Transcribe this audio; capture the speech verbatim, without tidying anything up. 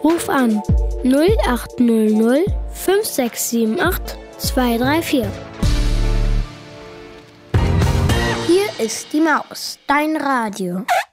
Ruf an null acht null null fünf sechs sieben acht zwei drei vier. Hier ist die Maus, dein Radio.